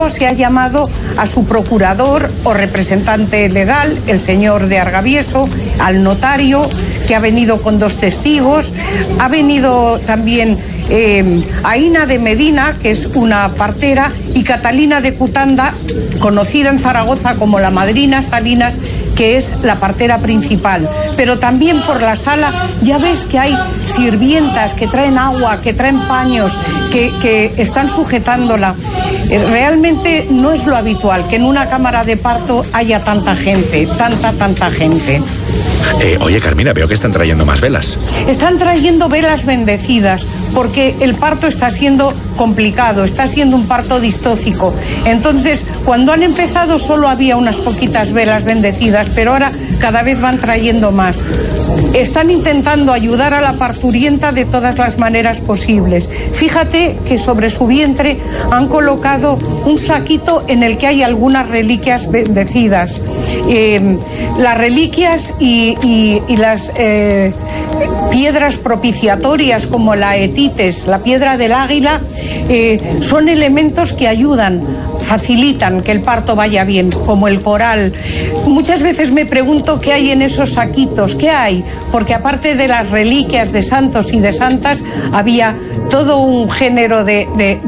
Se ha llamado a su procurador o representante legal, el señor de Argavieso, al notario, que ha venido con 2 testigos. Ha venido también Aina de Medina, que es una partera, y Catalina de Cutanda, conocida en Zaragoza como la madrina Salinas, que es la partera principal. Pero también por la sala ya ves que hay sirvientas que traen agua, que traen paños, que están sujetándola. Realmente no es lo habitual que en una cámara de parto haya tanta gente, tanta gente. Oye, Carmina, veo que están trayendo más velas. Están trayendo velas bendecidas porque el parto está siendo complicado, está siendo un parto distócico. Entonces, cuando han empezado solo había unas poquitas velas bendecidas, pero ahora cada vez van trayendo más. Están intentando ayudar a la parturienta de todas las maneras posibles. Fíjate que sobre su vientre han colocado un saquito en el que hay algunas reliquias bendecidas. Las reliquias y las piedras propiciatorias como la etites, la piedra del águila, son elementos que ayudan, facilitan que el parto vaya bien, como el coral. Muchas veces me pregunto qué hay en esos saquitos, qué hay, porque aparte de las reliquias de santos y de santas, había todo un género de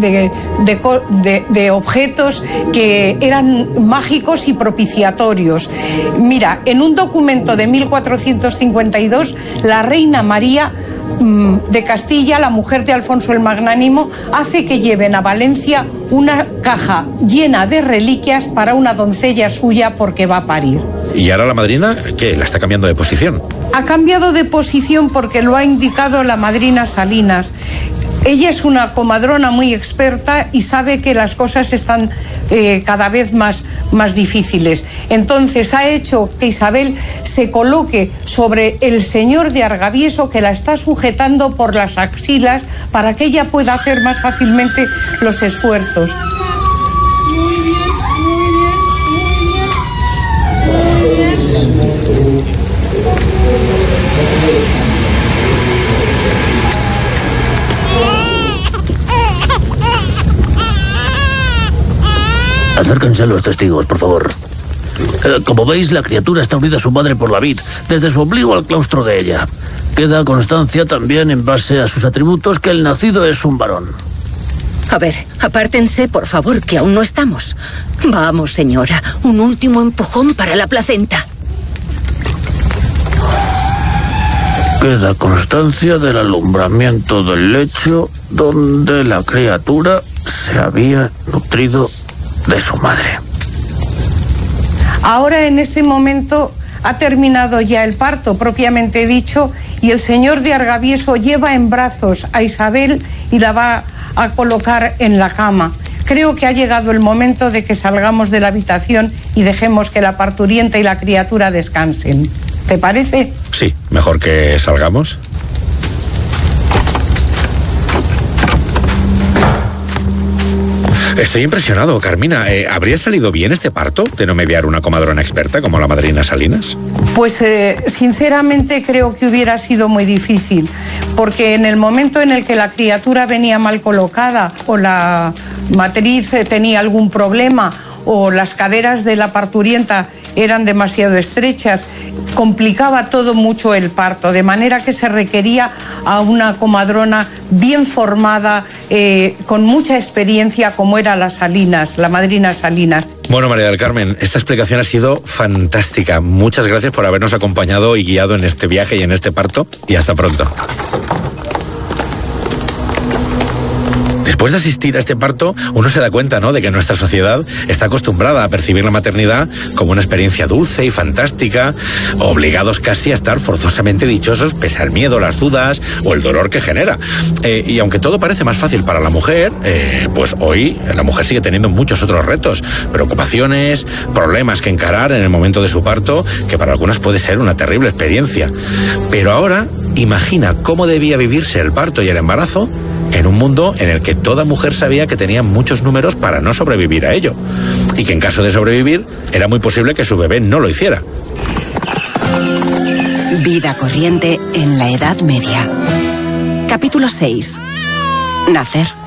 objetos que eran mágicos y propiciatorios. Mira, en un documento de 1452, la reina María de Castilla, la mujer de Alfonso el Magnánimo, hace que lleven a Valencia una caja llena de reliquias para una doncella suya porque va a parir. ¿Y ahora la madrina, qué, la está cambiando de posición? Ha cambiado de posición porque lo ha indicado la madrina Salinas. Ella es una comadrona muy experta y sabe que las cosas están cada vez más difíciles. Entonces ha hecho que Isabel se coloque sobre el señor de Argavieso, que la está sujetando por las axilas para que ella pueda hacer más fácilmente los esfuerzos. Acérquense los testigos, por favor. Como veis, la criatura está unida a su madre por la vid, desde su ombligo al claustro de ella. Queda constancia también, en base a sus atributos, que el nacido es un varón. A ver, apártense, por favor, que aún no estamos. Vamos, señora, un último empujón para la placenta. Queda constancia del alumbramiento del lecho donde la criatura se había nutrido de su madre. Ahora, en ese momento, ha terminado ya el parto propiamente dicho, y el señor de Argavieso lleva en brazos a Isabel y la va a colocar en la cama. Creo que ha llegado el momento de que salgamos de la habitación y dejemos que la parturienta y la criatura descansen. ¿Te parece? Sí, mejor que salgamos. Estoy impresionado, Carmina. ¿Habría salido bien este parto de no mediar una comadrona experta como la madrina Salinas? Pues sinceramente creo que hubiera sido muy difícil, porque en el momento en el que la criatura venía mal colocada o la matriz tenía algún problema o las caderas de la parturienta eran demasiado estrechas, complicaba todo mucho el parto, de manera que se requería a una comadrona bien formada, con mucha experiencia, como era la Salinas, la madrina Salinas. Bueno, María del Carmen, esta explicación ha sido fantástica. Muchas gracias por habernos acompañado y guiado en este viaje y en este parto, y hasta pronto. Después de asistir a este parto, uno se da cuenta, ¿no?, de que nuestra sociedad está acostumbrada a percibir la maternidad como una experiencia dulce y fantástica, obligados casi a estar forzosamente dichosos pese al miedo, las dudas o el dolor que genera. Y aunque todo parece más fácil para la mujer, pues hoy la mujer sigue teniendo muchos otros retos, preocupaciones, problemas que encarar en el momento de su parto, que para algunas puede ser una terrible experiencia. Pero ahora, imagina cómo debía vivirse el parto y el embarazo en un mundo en el que toda mujer sabía que tenía muchos números para no sobrevivir a ello, y que en caso de sobrevivir era muy posible que su bebé no lo hiciera. Vida corriente en la Edad Media. Capítulo 6. Nacer.